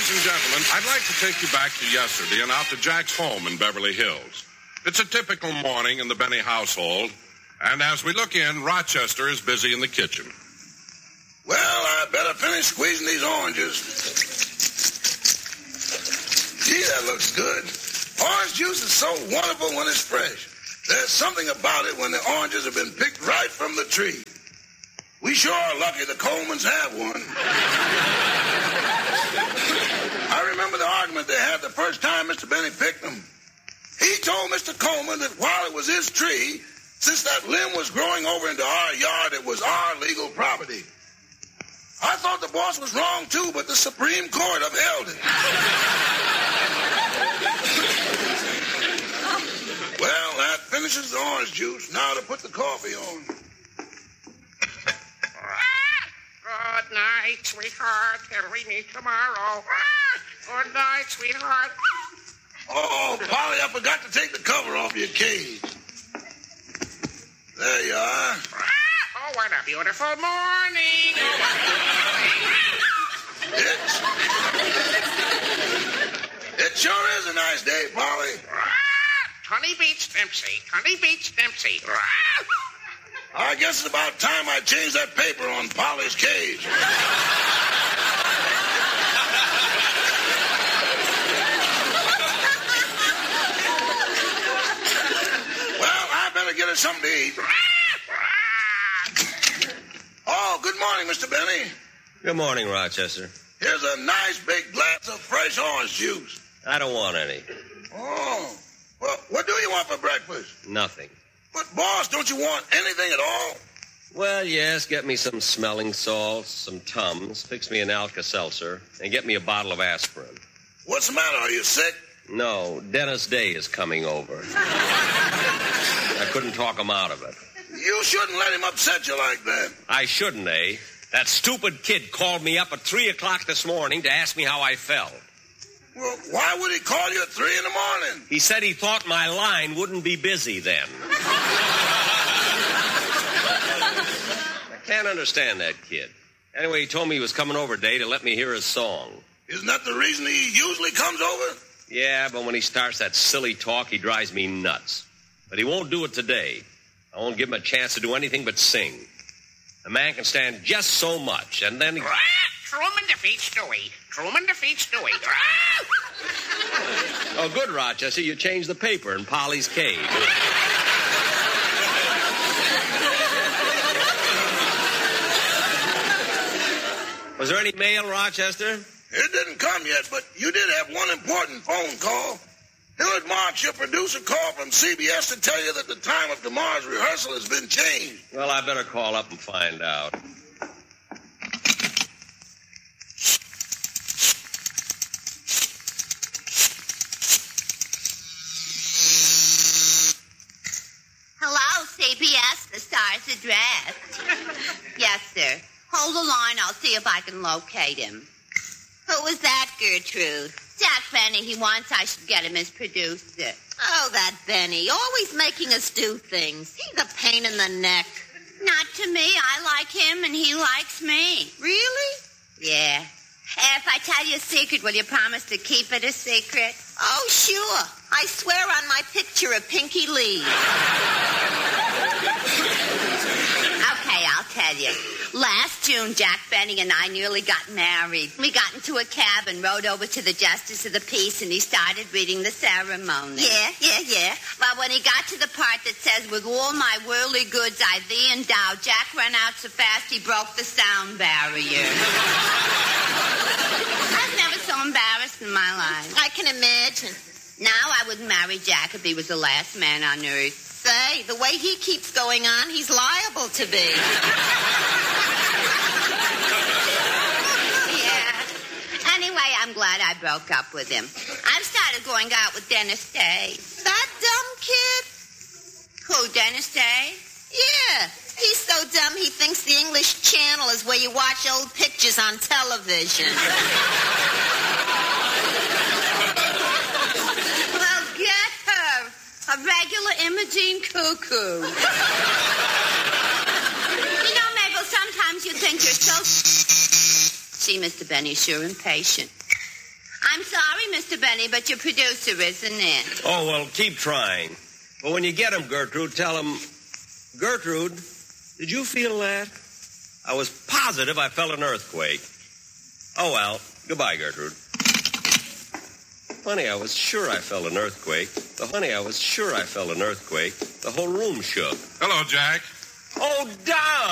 Ladies and gentlemen, I'd like to take you back to yesterday and out to Jack's home in Beverly Hills. It's a typical morning in the Benny household, and as we look in, Rochester is busy in the kitchen. Well, I better finish squeezing these oranges. Gee, that looks good. Orange juice is so wonderful when it's fresh. There's something about it when the oranges have been picked right from the tree. We sure are lucky the Colemans have one. I remember the argument they had the first time Mr. Benny picked them. He told Mr. Coleman that while it was his tree, since that limb was growing over into our yard, it was our legal property. I thought the boss was wrong, too, but the Supreme Court upheld it. Well, that finishes the orange juice. Now to put the coffee on. Good night, sweetheart, till we meet tomorrow. Good night, sweetheart. Oh, Polly, I forgot to take the cover off your cage. There you are. Oh, what a beautiful morning. It sure is a nice day, Polly. Honey beats Dempsey. Honey beats Dempsey. I guess it's about time I changed that paper on Polly's cage. Well, I better get her something to eat. Oh, good morning, Mr. Benny. Good morning, Rochester. Here's a nice big glass of fresh orange juice. I don't want any. Oh, well, what do you want for breakfast? Nothing. But, boss, don't you want anything at all? Well, yes, get me some smelling salts, some Tums, fix me an Alka-Seltzer, and get me a bottle of aspirin. What's the matter? Are you sick? No, Dennis Day is coming over. I couldn't talk him out of it. You shouldn't let him upset you like that. I shouldn't, eh? That stupid kid called me up at 3 o'clock this morning to ask me how I felt. Well, why would he call you at 3 in the morning? He said he thought my line wouldn't be busy then. I can't understand that kid. Anyway, he told me he was coming over today to let me hear his song. Isn't that the reason he usually comes over? Yeah, but when he starts that silly talk, he drives me nuts. But he won't do it today. I won't give him a chance to do anything but sing. A man can stand just so much, and then... Truman defeats Dewey. Truman defeats Dewey. Oh, good, Rochester. You changed the paper in Polly's cage. Was there any mail, Rochester? It didn't come yet, but you did have one important phone call. Hillard Marks, your producer, called from CBS to tell you that the time of tomorrow's rehearsal has been changed. Well, I better call up and find out. Hello, CBS. The star's address. Yes, sir. Hold the line. I'll see if I can locate him. Who was that, Gertrude? Jack Benny. He wants I should get him as producer. Oh, that Benny. Always making us do things. He's a pain in the neck. Not to me. I like him, and he likes me. Really? Yeah. If I tell you a secret, will you promise to keep it a secret? Oh, sure. I swear on my picture of Pinky Lee. Okay, I'll tell you. Last June, Jack Benny and I nearly got married. We got into a cab and rode over to the Justice of the Peace, and he started reading the ceremony. Yeah. But when he got to the part that says, with all my worldly goods I thee endow, Jack ran out so fast he broke the sound barrier. I've never so embarrassed in my life. I can imagine. Now I wouldn't marry Jack if he was the last man on earth. Say, the way he keeps going on, he's liable to be. Yeah. Anyway, I'm glad I broke up with him. I've started going out with Dennis Day. That dumb kid? Who, Dennis Day? Yeah. He's so dumb he thinks the English Channel is where you watch old pictures on television. Well, get her. A regular Imogene cuckoo. You know, Mabel, sometimes you think you're so... See, Mr. Benny's sure impatient. I'm sorry, Mr. Benny, but your producer isn't in. Oh, well, keep trying. But when you get him, Gertrude, tell him, Gertrude, did you feel that? I was positive I felt an earthquake. Oh, well, goodbye, Gertrude. Honey, I was sure I felt an earthquake. The whole room shook. Hello, Jack. Oh, Don!